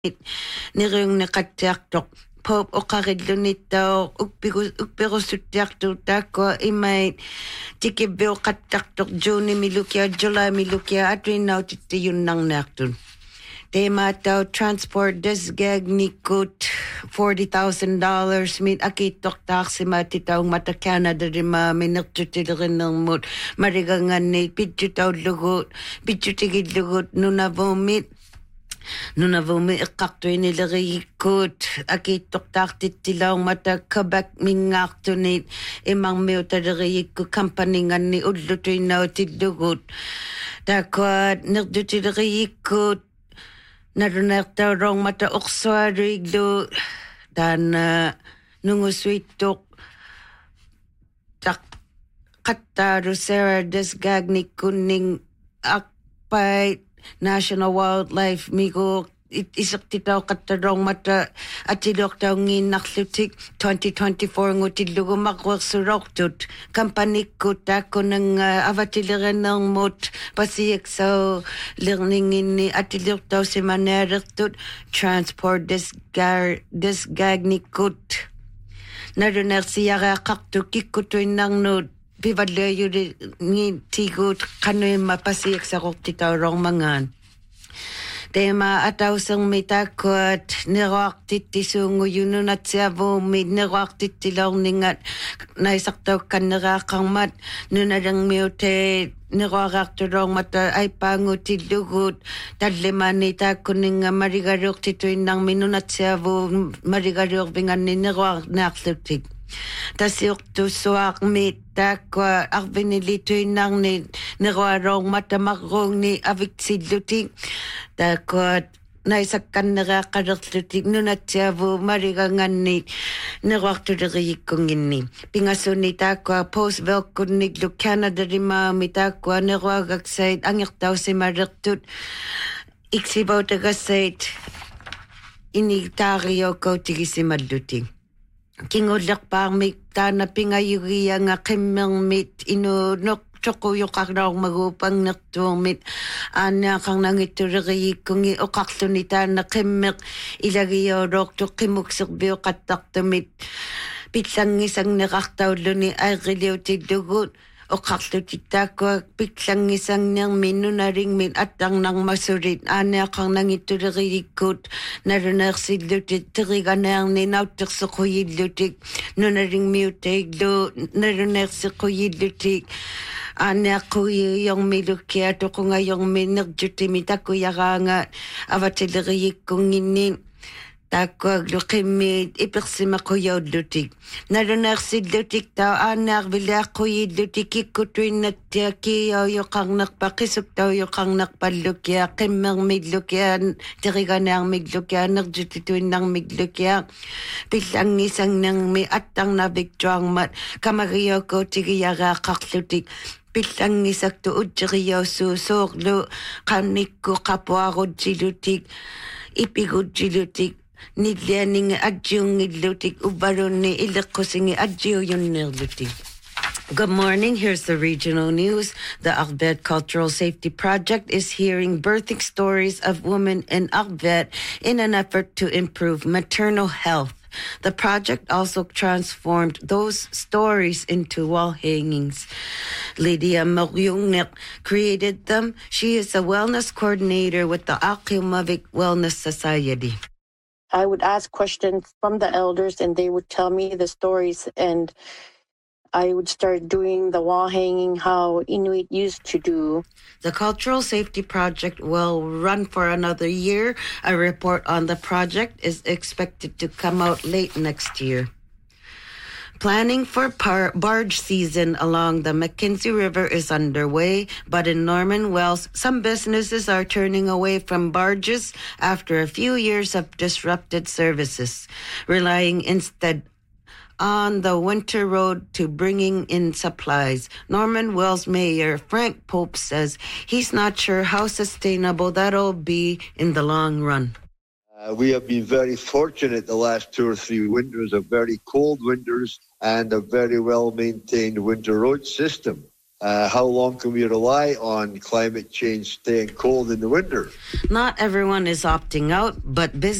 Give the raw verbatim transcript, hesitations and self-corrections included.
nirung neqattiartoq pop oqarillunittao ukpigu ukperusuttiartu taakko imait tikibbiuqattartoq June milukia July milukia atrinnautittiyunnarnaartun Tematau transport desgagnikut forty thousand dollars mit akittortaarsimaatitaung mata Canada rima minertutilernermut mariganganni pitjutaullugut pitjutigillugut nunavumit nunavumi iqqartuinilerigikkuut akittortaartittilaung mata Quebec mingaartunit imangmiutalerigikku kampaninganni ullutuinnautилlugut taakkuat nerdutilerigikkuut narunertaurong mata uqsuariglu dan nungusuittuq tak qattaru Sarah desgagnikkunning aqpait National Wildlife migo isaqtitau qattarong mata atilortaungiinnarlutik twenty twenty-four ngutillugu maqwersuroqtut kampanikku taakkunang avatilerenermut pasiaksau learninginni atilortausimanalertut transport desgar desgagnikut narunersiaraaqartu kikkutuinnarnuut pivalleeyuli ngi tigut qanuimma pasiaksaqortitaurormangaan Tema atausang mitakut niroaqtittisuungu yununatsiavuummi niroaqtittilorningat naisaqtau kanneraqarmat nunalangmiute niroaqartulormata aipaangutillugut tallimani taakkuninga marigaluortituinnarmi nunatsiavu marigaluorvinganni niroaqnaarlutik Tasiuqtussuaqmit taakwa arvinilituinnarni niruaroormata marruungni avitsillutik taakkuat naisakkannereaqqalerlutik nunatsiavu mariganganni niruartuleriyikkunginni pingassuni taakwa postvelkunniklu Canada rimaami taakwa niruagaksait angirtausimalertut iksivautagassait initaariokautigisimallutik Kingullerpaarmik taana pingayugianga qimmermit inu nok choquyuqarnaormaguupangnertuurmit aannaaqarnangittuleriyikkungi oqarluni taana qimmeq ilagiyoorortu qimukserbiuqattartumit pillangisangneqartaulluni airriliutillugut oqarlutittaakkuak pillangisangnermi nunaringmit attarnarmasulit aaneaqarnangittuleriyikkuut naluneersillutit teriganeerni nauttersequyillutik nunaringmiuteiglu naluneersequyillutik aaneaqquyiyormilukia toqungajormi nerjutimi takkuyaraanga avatileriyikkunginni taakkuak luqimmit ipersimaquyullutik naluneersillutik tau aanearvileaqquyillutik kikkutuinnattia kiyauyuqarnerpa qisuktauyoqarnerpallukia qimmermillukia teriganearmillukia nerjutituinnarmillukia pillangisangnermi attarnavik kamagiyokootigiyaraaqarlutik pillangisaktu utjeriaussuu soorlu qannikku qapuarutjilutik ipigutjilutik nillianinga adjungillutik ubarunni illeqqusingi adjiuyunnerlutik. Good morning. Here's the regional news. The Arvet Cultural Safety Project is hearing birthing stories of women in Arvet in an effort to improve maternal health. The project also transformed those stories into wall hangings. Lydia Maryungnek created them. She is a wellness coordinator with the Akimavik Wellness Society. I would ask questions from the elders and they would tell me the stories, and I would start doing the wall hanging how Inuit used to do. The Cultural Safety Project will run for another year. A report on the project is expected to come out late next year. Planning for par- barge season along the Mackenzie River is underway, but in Norman Wells, some businesses are turning away from barges after a few years of disrupted services, relying instead on the winter road to bringing in supplies. Norman Wells Mayor Frank Pope says he's not sure how sustainable that'll be in the long run. Uh, we have been very fortunate the last two or three winters of very cold winters and a very well-maintained winter road system. Uh, how long can we rely on climate change staying cold in the winter? Not everyone is opting out, but business